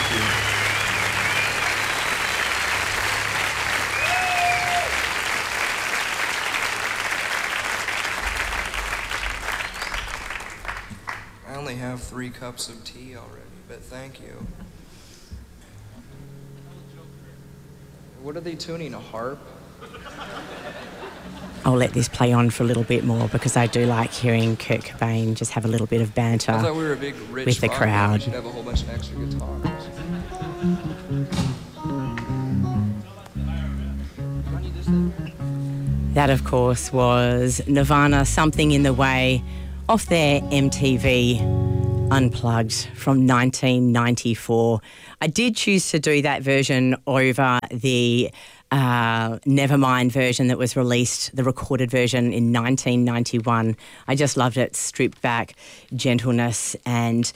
you. I only have 3 cups of tea already, but thank you. What are they tuning, a harp? I'll let this play on for a little bit more because I do like hearing Kurt Cobain just have a little bit of banter I thought we were a big, rich with the rock band. crowd. We should have a whole bunch of extra guitars. That, of course, was Nirvana, Something in the Way, off their MTV Unplugged from 1994. I did choose to do that version over the Nevermind version that was released, the recorded version in 1991. I just loved it, stripped back gentleness. And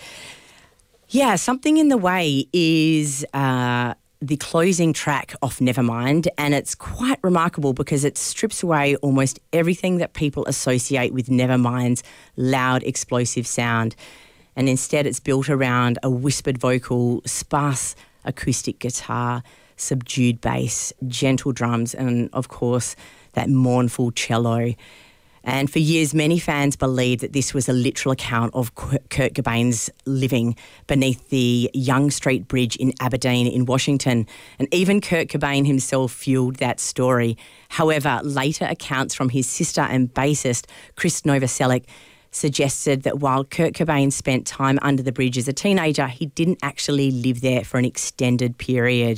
yeah, Something in the Way is the closing track off Nevermind, and it's quite remarkable because it strips away almost everything that people associate with Nevermind's loud, explosive sound. And instead it's built around a whispered vocal, sparse acoustic guitar, subdued bass, gentle drums, and of course that mournful cello. And for years, many fans believed that this was a literal account of Kurt Cobain's living beneath the Yonge Street Bridge in Aberdeen in Washington. And even Kurt Cobain himself fueled that story. However, later accounts from his sister and bassist, Chris Novoselic, suggested that while Kurt Cobain spent time under the bridge as a teenager, he didn't actually live there for an extended period.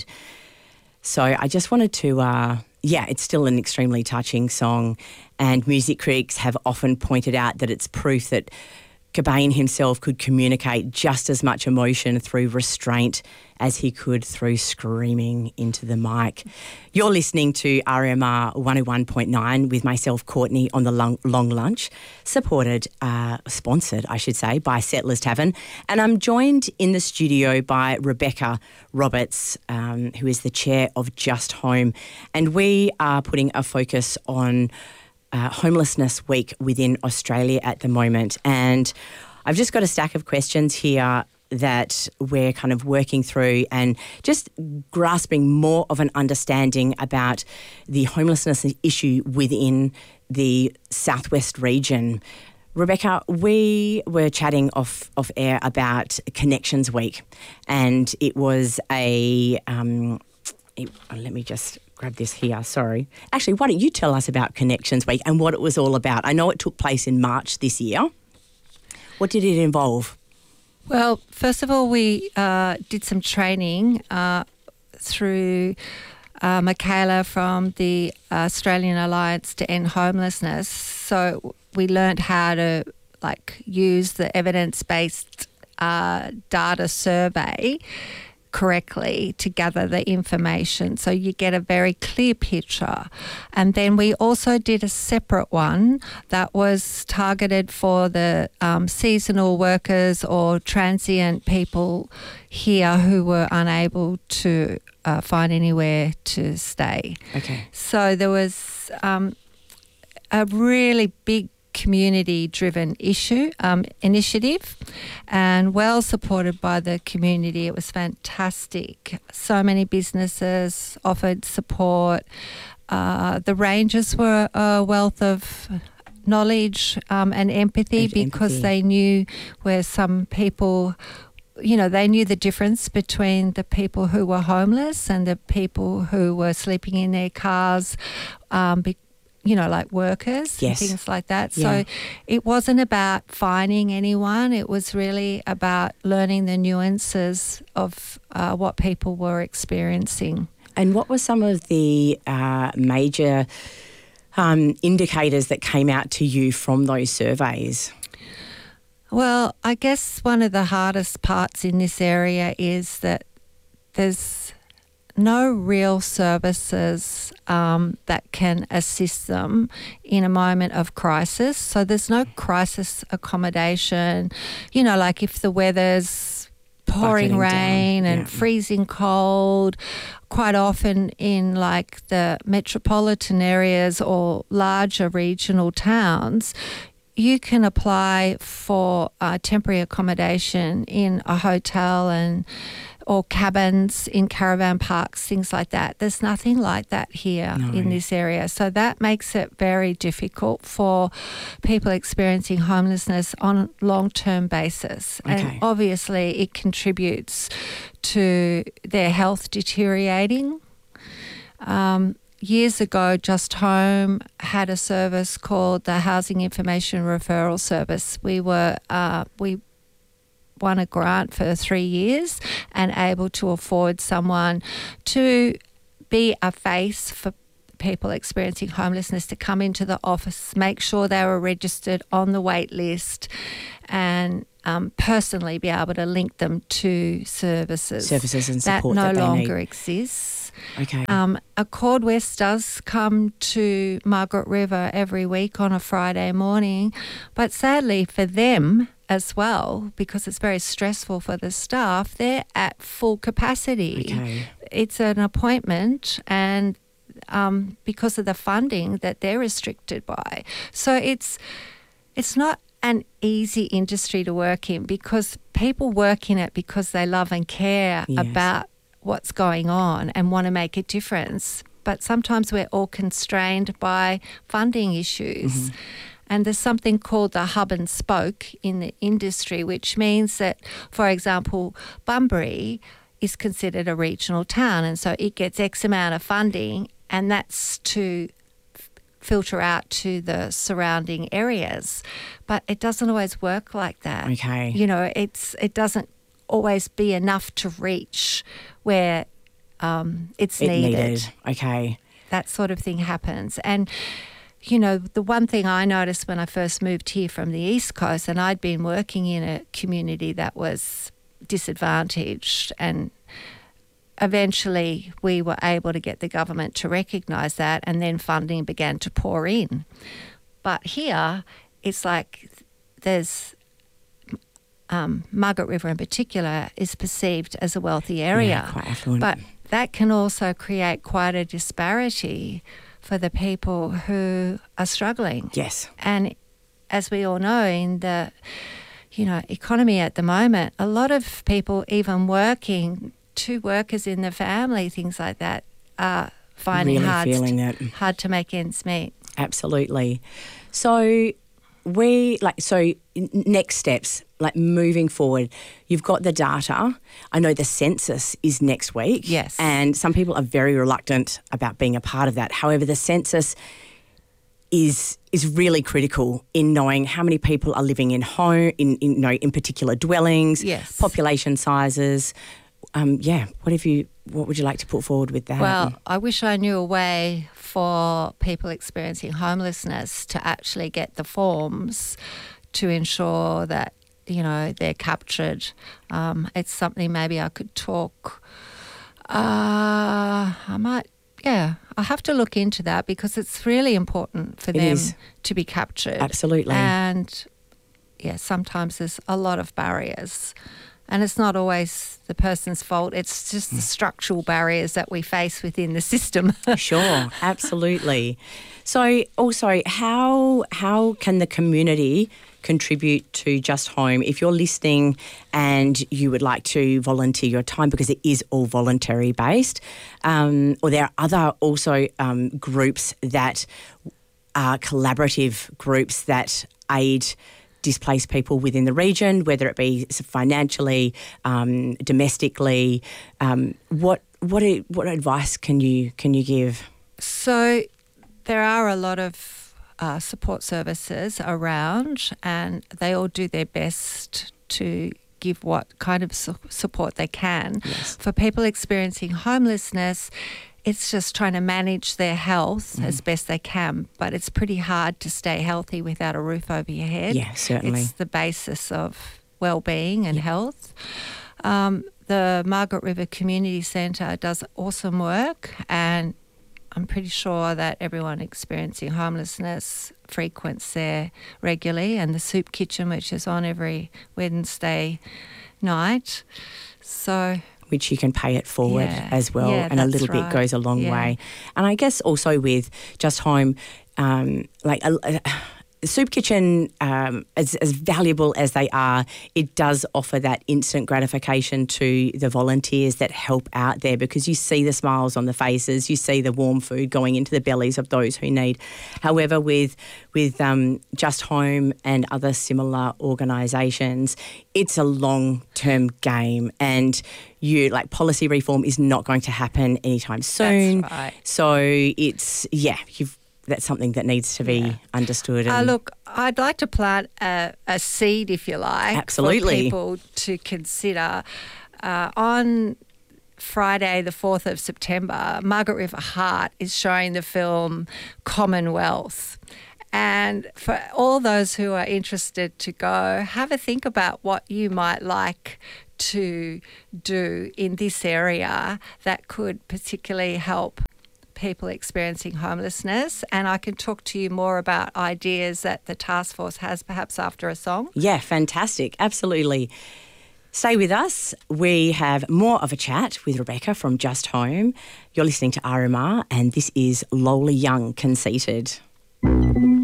So I just wanted to, it's still an extremely touching song, and music critics have often pointed out that it's proof that Cobain himself could communicate just as much emotion through restraint as he could through screaming into the mic. You're listening to RMR 101.9 with myself, Courtney, on the long lunch, sponsored, I should say, by Settlers Tavern. And I'm joined in the studio by Rebecca Roberts, who is the chair of Just Home. And we are putting a focus on Homelessness Week within Australia at the moment. And I've just got a stack of questions here that we're kind of working through and just grasping more of an understanding about the homelessness issue within the southwest region. Rebecca, we were chatting off air about Connections Week, and it was let me just grab this here, sorry. Actually, why don't you tell us about Connections Week and what it was all about? I know it took place in March this year. What did it involve? Well, first of all, we did some training through Michaela from the Australian Alliance to End Homelessness. So we learned how to use the evidence-based data survey correctly to gather the information, so you get a very clear picture. And then we also did a separate one that was targeted for the seasonal workers or transient people here who were unable to find anywhere to stay. Okay. So there was a really big community-driven initiative, and well supported by the community. It was fantastic. So many businesses offered support. The rangers were a wealth of knowledge and empathy because they knew where some people, they knew the difference between the people who were homeless and the people who were sleeping in their cars, like workers and things like that. Yeah. So it wasn't about finding anyone. It was really about learning the nuances of what people were experiencing. And what were some of the major indicators that came out to you from those surveys? Well, I guess one of the hardest parts in this area is that there's no real services that can assist them in a moment of crisis. So there's no crisis accommodation. If the weather's pouring rain and freezing cold, quite often in the metropolitan areas or larger regional towns, you can apply for temporary accommodation in a hotel and or cabins in caravan parks, things like that. There's nothing like that here in this area. So that makes it very difficult for people experiencing homelessness on a long-term basis. Okay. And obviously it contributes to their health deteriorating. Years ago, Just Home had a service called the Housing Information Referral Service. We won a grant for 3 years and able to afford someone to be a face for people experiencing homelessness to come into the office, make sure they were registered on the wait list, and personally be able to link them to services And support that that no they longer need. exists. Okay. Accord West does come to Margaret River every week on a Friday morning, but sadly for them as well, because it's very stressful for the staff, they're at full capacity. Okay. It's an appointment, and because of the funding that they're restricted by. So it's not an easy industry to work in, because people work in it because they love and care Yes. about what's going on and want to make a difference. But sometimes we're all constrained by funding issues. And there's something called the hub and spoke in the industry, which means that, for example, Bunbury is considered a regional town, and so it gets X amount of funding, and that's to filter out to the surrounding areas. But it doesn't always work like that. Okay. You know, it doesn't always be enough to reach where it's needed. Okay. That sort of thing happens. And, you know, the one thing I noticed when I first moved here from the East Coast, and I'd been working in a community that was disadvantaged, and eventually we were able to get the government to recognise that, and then funding began to pour in. But here, it's like there's Margaret River in particular is perceived as a wealthy area. Yeah, quite affluent. But that can also create quite a disparity for the people who are struggling. Yes. And as we all know, in the economy at the moment, a lot of people, even working, 2 workers in the family, things like that, are finding Really hard feeling that. hard to make ends meet. Absolutely. So next steps, like moving forward, you've got the data. I know the census is next week. Yes. And some people are very reluctant about being a part of that. However, the census is really critical in knowing how many people are living in home, in particular dwellings, Yes. population sizes. What would you like to put forward with that? Well, I wish I knew a way for people experiencing homelessness to actually get the forms to ensure that, they're captured. It's something maybe I could talk. I have to look into that, because it's really important for them is. to be captured. Absolutely. And sometimes there's a lot of barriers. And it's not always the person's fault. It's just the structural barriers that we face within the system. Sure, absolutely. So also, how can the community contribute to Just Home? If you're listening and you would like to volunteer your time, because it is all voluntary based, or there are other also groups that are collaborative groups that aid displaced people within the region, whether it be financially, domestically. What advice can you give? So there are a lot of support services around, and they all do their best to give what kind of support they can. Yes. For people experiencing homelessness, it's just trying to manage their health as best they can, but it's pretty hard to stay healthy without a roof over your head. Yeah, certainly. It's the basis of well-being and health. The Margaret River Community Centre does awesome work, and I'm pretty sure that everyone experiencing homelessness frequents there regularly, and the soup kitchen, which is on every Wednesday night. So which you can pay it forward Yeah. as well, Yeah, and a that's little bit right. goes a long Yeah. way. And I guess also with Just Home, the soup kitchen, as valuable as they are, it does offer that instant gratification to the volunteers that help out there, because you see the smiles on the faces, you see the warm food going into the bellies of those who need. However, with Just Home and other similar organisations, it's a long-term game, and policy reform is not going to happen anytime soon. That's right. So it's that's something that needs to be understood. And look, I'd like to plant a seed, if you like, absolutely, for people to consider. On Friday, the 4th of September, Margaret River Heart is showing the film Commonwealth. And for all those who are interested to go, have a think about what you might like to do in this area that could particularly help people experiencing homelessness. And I can talk to you more about ideas that the task force has perhaps after a song. Yeah, fantastic. Absolutely. Stay with us. We have more of a chat with Rebecca from Just Home. You're listening to RMR, and this is Lola Young, Conceited.